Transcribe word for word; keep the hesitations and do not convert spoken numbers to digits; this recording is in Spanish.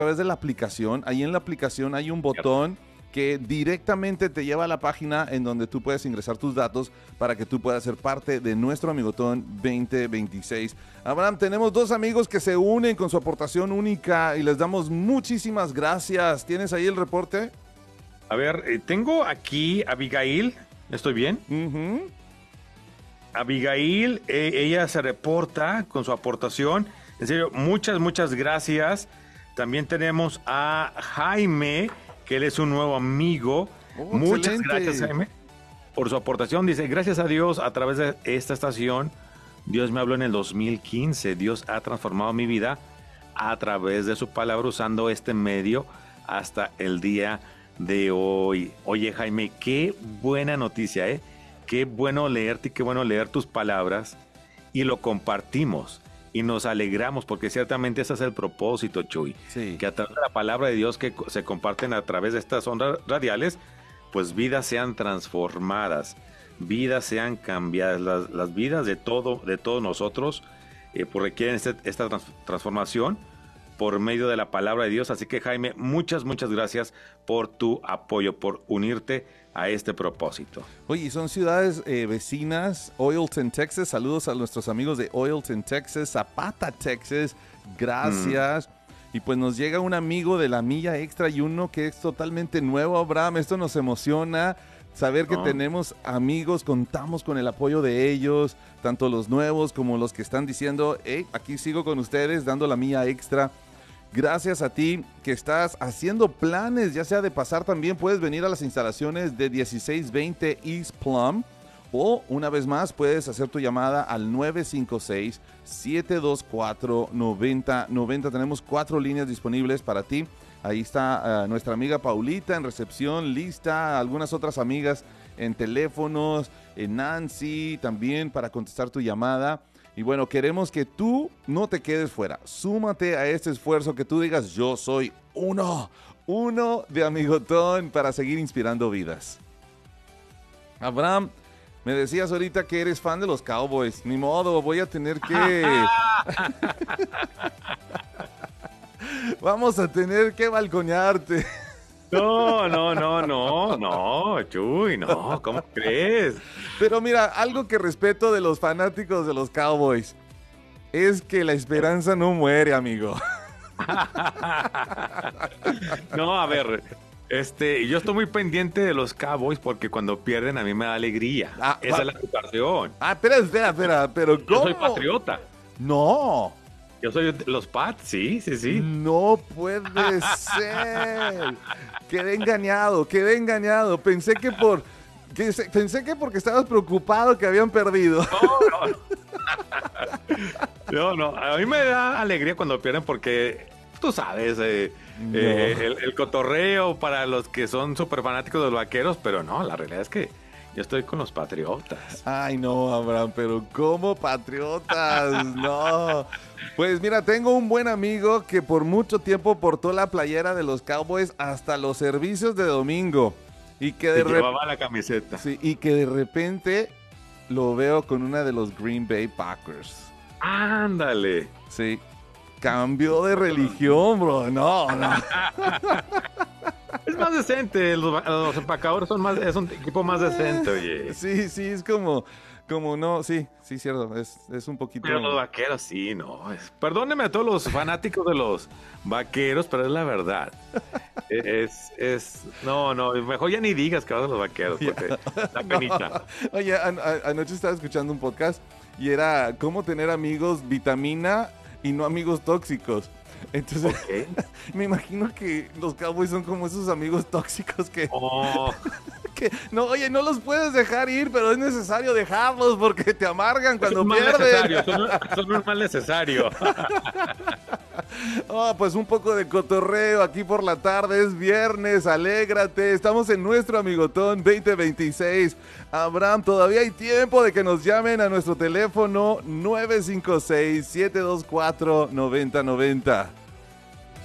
través de la aplicación. Ahí en la aplicación hay un botón que directamente te lleva a la página en donde tú puedes ingresar tus datos para que tú puedas ser parte de nuestro Amigotón veinte veintiséis. Abraham, tenemos dos amigos que se unen con su aportación única y les damos muchísimas gracias. ¿Tienes ahí el reporte? A ver, eh, tengo aquí a Abigail. ¿Estoy bien? Uh-huh. Abigail, eh, ella se reporta con su aportación. En serio, muchas, muchas gracias. También tenemos a Jaime, que él es un nuevo amigo. Oh, muchas excelente. gracias, Jaime, por su aportación. Dice, gracias a Dios, a través de esta estación, Dios me habló en el dos mil quince. Dios ha transformado mi vida a través de su palabra, usando este medio hasta el día de hoy. Oye, Jaime, qué buena noticia, ¿eh? Qué bueno leerte y qué bueno leer tus palabras, y lo compartimos y nos alegramos, porque ciertamente ese es el propósito, Chuy. Sí. Que a través de la palabra de Dios que se comparten a través de estas ondas radiales, pues vidas sean transformadas, vidas sean cambiadas, las, las vidas de todo, de todos nosotros eh, pues requieren este, esta trans, transformación por medio de la palabra de Dios. Así que, Jaime, muchas, muchas gracias por tu apoyo, por unirte a este propósito. Oye, son ciudades eh, vecinas. Oilton, Texas. Saludos a nuestros amigos de Oilton, Texas. Zapata, Texas. Gracias. Mm. Y pues nos llega un amigo de la milla extra y uno que es totalmente nuevo, Abraham. Esto nos emociona. Saber que oh. tenemos amigos, contamos con el apoyo de ellos, tanto los nuevos como los que están diciendo, hey, aquí sigo con ustedes, dando la milla extra. Gracias a ti que estás haciendo planes, ya sea de pasar también, puedes venir a las instalaciones de dieciséis veinte East Plum, o una vez más puedes hacer tu llamada al nueve cinco seis, siete dos cuatro, nueve cero nueve cero. Tenemos cuatro líneas disponibles para ti. Ahí está uh, nuestra amiga Paulita en recepción, lista, algunas otras amigas en teléfonos, en Nancy también para contestar tu llamada. Y bueno, queremos que tú no te quedes fuera. Súmate a este esfuerzo, que tú digas, yo soy uno, uno de Amigotón, para seguir inspirando vidas. Abraham, me decías ahorita que eres fan de los Cowboys. Ni modo, voy a tener que... Vamos a tener que balconearte. No, no, no, no, no, Chuy, no, ¿cómo crees? Pero mira, algo que respeto de los fanáticos de los Cowboys es que la esperanza no muere, amigo. No, a ver, este, yo estoy muy pendiente de los Cowboys porque cuando pierden a mí me da alegría. Ah, Esa va. es la situación. Ah, espera, espera, espera, pero ¿cómo? Yo soy patriota. No. Yo soy los Pats, sí, sí, sí. No puede ser. Quedé engañado, quedé engañado. Pensé que por... Que, pensé que porque estabas preocupado que habían perdido. No, no. No, no. A mí me da alegría cuando pierden porque, tú sabes, eh, no. eh, el, el cotorreo para los que son súper fanáticos de los Vaqueros, pero no, la realidad es que yo estoy con los Patriotas. Ay, no, Abraham, pero ¿cómo Patriotas? No. Pues mira, tengo un buen amigo que por mucho tiempo portó la playera de los Cowboys hasta los servicios de domingo. Y que de llevaba rep- la camiseta. Sí, y que de repente lo veo con una de los Green Bay Packers. Ándale. Sí. Cambió de religión, bro. No, no. Es más decente. Los, los empacadores son más, es un equipo más decente, oye. Sí, sí, es como, como no, sí, sí, cierto. Es, es un poquito. Pero los Vaqueros, sí, no. Es, perdónenme a todos los fanáticos de los Vaqueros, pero es la verdad. Es, es, no, no, mejor ya ni digas que vas a los Vaqueros, porque la penita. No. Oye, an- a- anoche estaba escuchando un podcast y era cómo tener amigos vitamina y no amigos tóxicos. Entonces, okay. Me imagino que los Cowboys son como esos amigos tóxicos que, oh. que no, oye, no los puedes dejar ir, pero es necesario dejarlos porque te amargan cuando es un pierden. Mal son, son un mal necesario. Oh, pues un poco de cotorreo aquí por la tarde, es viernes, alégrate, estamos en nuestro Amigotón veinte veintiséis. Abraham, todavía hay tiempo de que nos llamen a nuestro teléfono nueve cinco seis, siete dos cuatro, nueve cero nueve cero.